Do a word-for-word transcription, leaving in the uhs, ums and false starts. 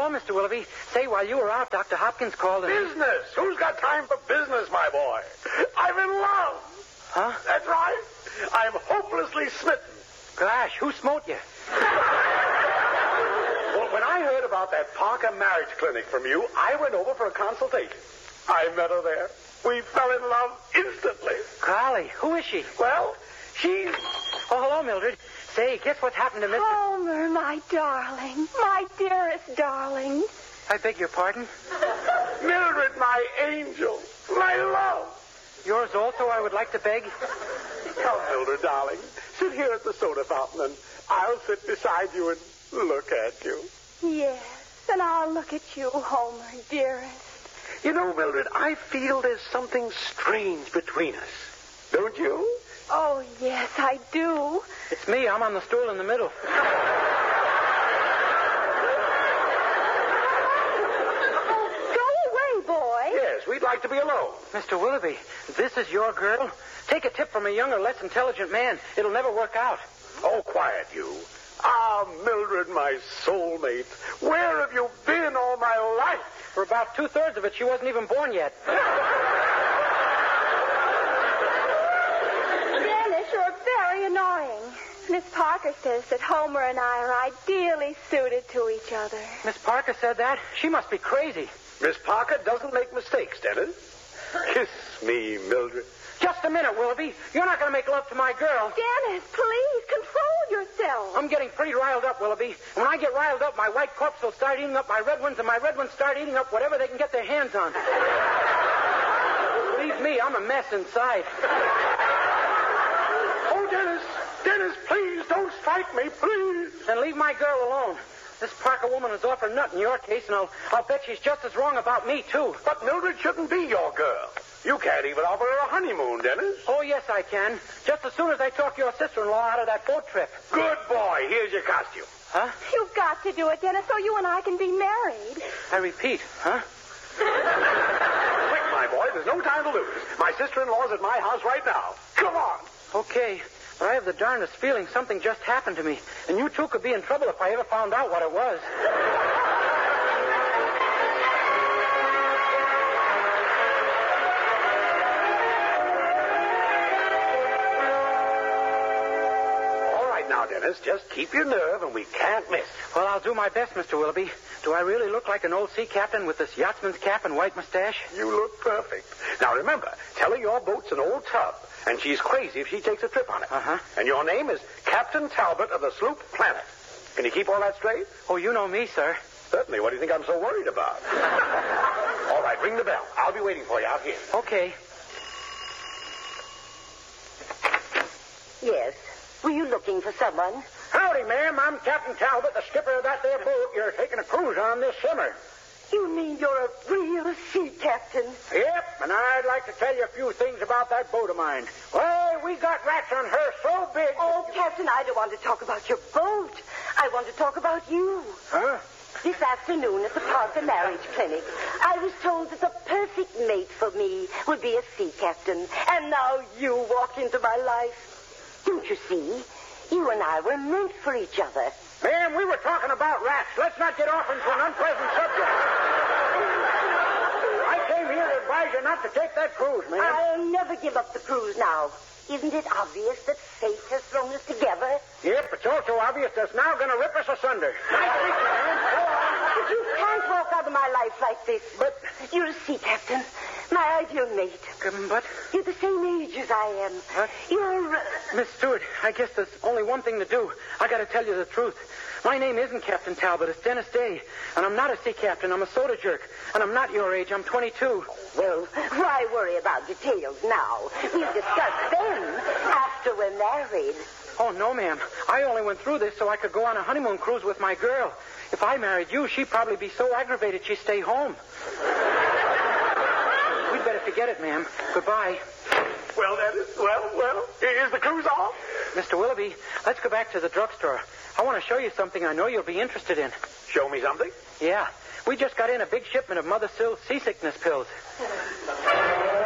hello, Mister Willoughby. Say, while you were out, Doctor Hopkins called and... Business? Who's got time for business, my boy? I'm in love. Huh? That's right. I'm hopelessly smitten. Gosh, who smote you? Well, when I heard about that Parker marriage clinic from you, I went over for a consultation. I met her there. We fell in love instantly. Golly, who is she? Well, she's... Oh, hello, Mildred. Say, guess what happened to Mister Homer, my darling. My dearest darling. I beg your pardon? Mildred, my angel. My love. Yours also, I would like to beg? Come, Mildred, darling. Sit here at the soda fountain, and I'll sit beside you and look at you. Yes, and I'll look at you, Homer, dearest. You know, Mildred, I feel there's something strange between us. Don't you? Oh, yes, I do. It's me. I'm on the stool in the middle. Go away, boy. Yes, we'd like to be alone. Mister Willoughby, this is your girl? Take a tip from a younger, less intelligent man. It'll never work out. Oh, quiet, you. Ah, Mildred, my soulmate. Where have you been all my life? For about two-thirds of it, she wasn't even born yet. Dennis, you're very annoying. Miss Parker says that Homer and I are ideally suited to each other. Miss Parker said that? She must be crazy. Miss Parker doesn't make mistakes, Dennis. Kiss me, Mildred. Just a minute, Willoughby. You're not going to make love to my girl. Dennis, please, control yourself. I'm getting pretty riled up, Willoughby. And when I get riled up, my white corpse will start eating up my red ones, and my red ones start eating up whatever they can get their hands on. Believe me, I'm a mess inside. Oh, Dennis, Dennis, please, don't strike me, please. Then leave my girl alone. This Parker woman is off her nut in your case, and I'll, I'll bet she's just as wrong about me, too. But Mildred shouldn't be your girl. You can't even offer her a honeymoon, Dennis. Oh, yes, I can. Just as soon as I talk your sister-in-law out of that boat trip. Good boy. Here's your costume. Huh? You've got to do it, Dennis, so you and I can be married. I repeat, huh? Quick, my boy. There's no time to lose. My sister-in-law's at my house right now. Come on. Okay, but I have the darndest feeling something just happened to me. And you two could be in trouble if I ever found out what it was. Dennis, just keep your nerve and we can't miss. Well, I'll do my best, Mister Willoughby. Do I really look like an old sea captain with this yachtsman's cap and white mustache? You look perfect. Now, remember, tell her your boat's an old tub, and she's crazy if she takes a trip on it. Uh-huh. And your name is Captain Talbot of the sloop Planet. Can you keep all that straight? Oh, you know me, sir. Certainly. What do you think I'm so worried about? All right, ring the bell. I'll be waiting for you out here. Okay. Yes. Were you looking for someone? Howdy, ma'am. I'm Captain Talbot, the skipper of that there boat you're taking a cruise on this summer. You mean you're a real sea captain? Yep, and I'd like to tell you a few things about that boat of mine. Well, we got rats on her so big... Oh, Captain, I don't want to talk about your boat. I want to talk about you. Huh? This afternoon at the Parker Marriage Clinic, I was told that the perfect mate for me would be a sea captain. And now you walk into my life. Don't you see? You and I were meant for each other. Ma'am, we were talking about rats. Let's not get off into an unpleasant subject. I came here to advise you not to take that cruise, ma'am. I'll never give up the cruise now. Isn't it obvious that fate has thrown us together? Yep, it's also obvious that's now going to rip us asunder. Nice speaking, ma'am. Go on. But you can't walk out of my life like this. But... You're a sea captain. My ideal mate. Um, but... You're the same age as I am. What? You're... Uh... Miss Stewart, I guess there's only one thing to do. I got to tell you the truth. My name isn't Captain Talbot. It's Dennis Day. And I'm not a sea captain. I'm a soda jerk. And I'm not your age. I'm twenty-two. Well, why worry about details now? We'll discuss them after we're married. Oh, no, ma'am. I only went through this so I could go on a honeymoon cruise with my girl. If I married you, she'd probably be so aggravated she'd stay home. We'd better forget it, ma'am. Goodbye. Well, that is... Well, well, is the cruise off? Mister Willoughby, let's go back to the drugstore. I want to show you something I know you'll be interested in. Show me something? Yeah. We just got in a big shipment of Mother Sill's seasickness pills.